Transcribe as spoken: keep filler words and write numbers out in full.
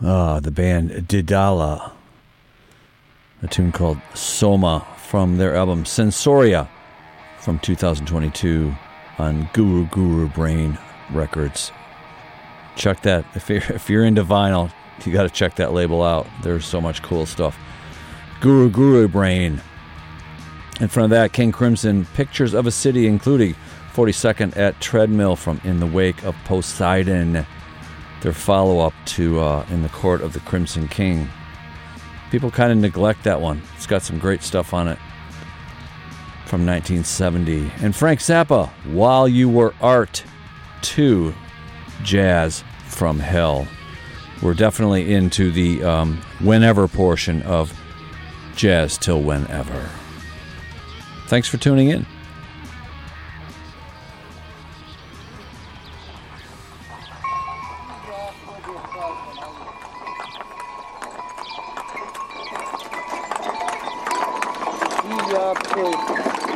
Uh, the band Didala. A tune called Soma from their album Sensoria from two thousand twenty-two on Guru Guru Brain Records. Check that. If you're, if you're into vinyl, you got to check that label out. There's so much cool stuff. Guru Guru Brain. In front of that, King Crimson, Pictures of a City, including forty-second at Treadmill from In the Wake of Poseidon. Their follow-up to uh, In the Court of the Crimson King. People kind of neglect that one. It's got some great stuff on it from nineteen seventy. And Frank Zappa, While You Were Art, two, Jazz from Hell. We're definitely into the um, whenever portion of Jazz Till Whenever. Thanks for tuning in. Yeah, please.